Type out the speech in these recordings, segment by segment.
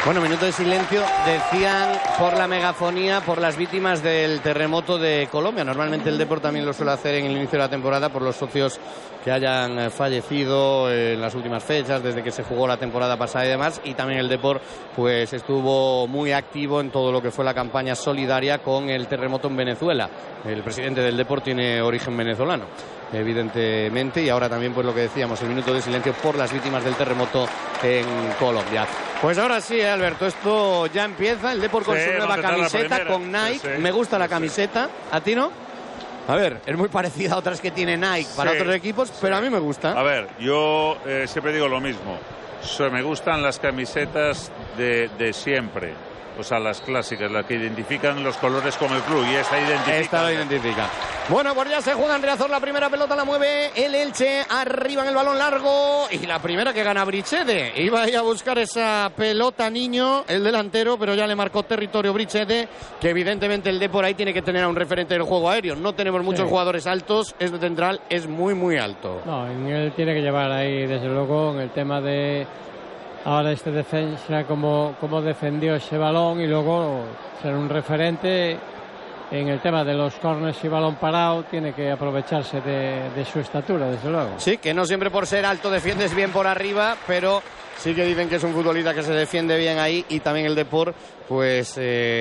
Bueno, minuto de silencio, decían por la megafonía, por las víctimas del terremoto de Colombia. Normalmente el Depor también lo suele hacer en el inicio de la temporada por los socios que hayan fallecido en las últimas fechas, desde que se jugó la temporada pasada y demás. Y también el Depor pues estuvo muy activo en todo lo que fue la campaña solidaria con el terremoto en Venezuela. El presidente del Depor tiene origen venezolano, evidentemente, y ahora también pues lo que decíamos, el minuto de silencio por las víctimas del terremoto en Colombia. Pues ahora sí, Alberto, esto ya empieza, el Depor con su nueva camiseta, con Nike, me gusta la camiseta, ¿a ti no? A ver, es muy parecida a otras que tiene Nike para otros equipos, pero a mí me gusta. A ver, yo siempre digo lo mismo, me gustan las camisetas de siempre. O sea, las clásicas, las que identifican los colores como el club, y esta identifica. Esta lo identifica. Bueno, pues ya se juega en Riazor, la primera pelota la mueve el Elche, arriba en el balón largo, y la primera que gana Brichede. Iba ahí a buscar esa pelota Niño, el delantero, pero ya le marcó territorio Brichede, que evidentemente el Depor ahí tiene que tener a un referente del juego aéreo. No tenemos muchos jugadores altos, este central es muy, muy alto. No, él tiene que llevar ahí, desde luego, en el tema de... Ahora este defensa, cómo defendió ese balón, y luego ser un referente en el tema de los córners y balón parado, tiene que aprovecharse de su estatura, desde luego. Sí, que no siempre por ser alto defiendes bien por arriba, pero sí que dicen que es un futbolista que se defiende bien ahí, y también el Depor pues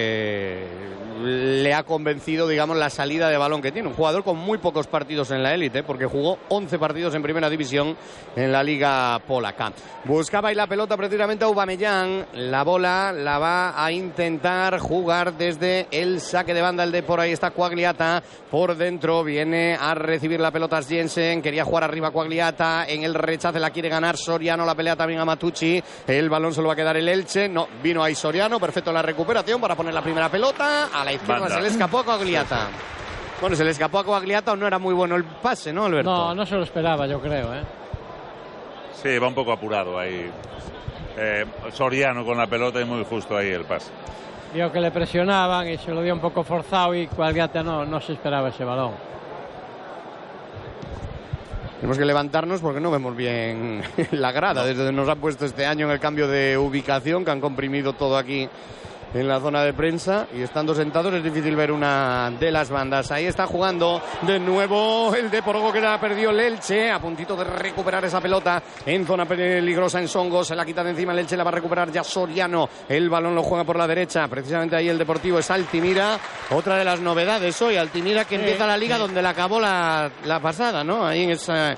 le ha convencido, digamos, la salida de balón que tiene. Un jugador con muy pocos partidos en la élite, porque jugó 11 partidos en primera división en la liga polaca. Buscaba ahí la pelota precisamente a Aubameyang. La bola la va a intentar jugar desde el saque de banda el Depor. Ahí está Quagliata por dentro, viene a recibir la pelota Jensen, quería jugar arriba Quagliata, en el rechace la quiere ganar Soriano, la pelea también a Matucci, el balón se lo va a quedar el Elche, no, vino ahí Soriano, perfecto la recuperación para poner la primera pelota, a la izquierda se le escapó a Quagliata. Bueno, se le escapó a Quagliata, o no era muy bueno el pase, ¿no, Alberto? No se lo esperaba, yo creo, Sí, va un poco apurado ahí. Soriano con la pelota y muy justo ahí el pase. Vio que le presionaban y se lo dio un poco forzado, y Quagliata no se esperaba ese balón. Tenemos que levantarnos porque no vemos bien la grada, desde donde nos han puesto este año en el cambio de ubicación, que han comprimido todo aquí en la zona de prensa, y estando sentados es difícil ver una de las bandas. Ahí está jugando de nuevo el Depor, que la perdió el Elche, a puntito de recuperar esa pelota en zona peligrosa en Songo, se la quita de encima el Elche, la va a recuperar ya Soriano, el balón lo juega por la derecha, precisamente ahí el Deportivo es Altimira, otra de las novedades hoy, Altimira que empieza la liga donde la acabó la pasada, ¿no? Ahí en esa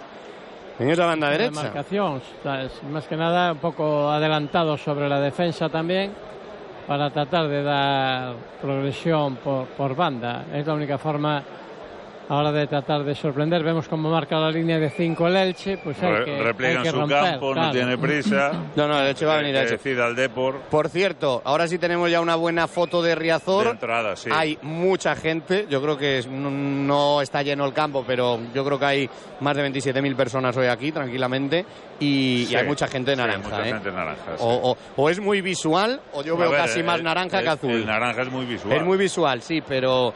banda derecha. Marcación, más que nada un poco adelantado sobre la defensa también, para tratar de dar progresión por banda. Es la única forma ahora de tratar de sorprender. Vemos cómo marca la línea de 5 el Elche, pues repliega en su romper, campo, claro. No tiene prisa. No, el Elche va a venir a eso. Decida al Depor. Por cierto, ahora sí tenemos ya una buena foto de Riazor. De entrada, sí. Hay mucha gente, yo creo que no está lleno el campo, pero yo creo que hay más de 27.000 personas hoy aquí, tranquilamente, y hay mucha gente naranja. Mucha gente naranja, sí. O es muy visual, o yo veo casi más naranja que azul. El naranja es muy visual. Es muy visual, sí, pero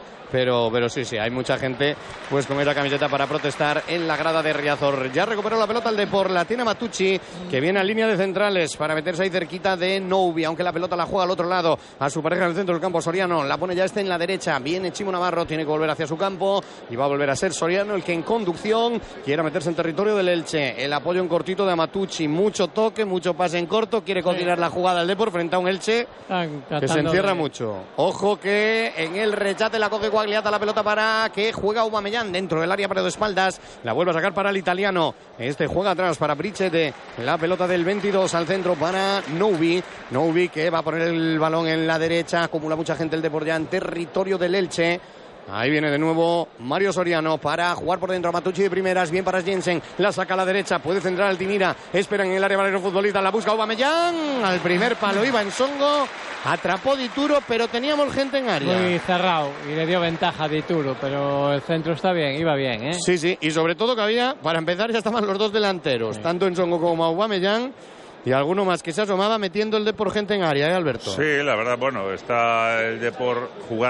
sí, hay mucha gente pues con esa camiseta para protestar en la grada de Riazor. Ya recuperó la pelota el Depor, la tiene Matucci, que viene a línea de centrales para meterse ahí cerquita de Noubi, aunque la pelota la juega al otro lado, a su pareja en el centro del campo, Soriano, la pone ya en la derecha, viene Chimo Navarro, tiene que volver hacia su campo, y va a volver a ser Soriano el que en conducción quiera meterse en territorio del Elche. El apoyo en cortito de Matucci, mucho toque, mucho pase en corto, quiere continuar la jugada el Depor frente a un Elche que se encierra mucho. Ojo que en el rechace la coge Quagliata, la pelota para que juega Aubameyang dentro del área, pero de espaldas la vuelve a sacar para el italiano, este juega atrás para Brichede, la pelota del 22 al centro para Noubi que va a poner el balón en la derecha, acumula mucha gente el Depor ya en territorio del Elche. Ahí viene de nuevo Mario Soriano para jugar por dentro a Matucci de primeras, bien para Jensen, la saca a la derecha, puede centrar Altimira, esperan en el área Valero futbolista, la busca Aubameyang, al primer palo iba en Songo, atrapó Dituro, pero teníamos gente en área. Muy cerrado y le dio ventaja a Dituro, pero el centro está bien, iba bien, Sí, y sobre todo que había, para empezar ya estaban los dos delanteros, tanto en Songo como Aubameyang, y alguno más que se asomaba metiendo el Depor gente en área, Alberto. Sí, la verdad, está el Depor jugando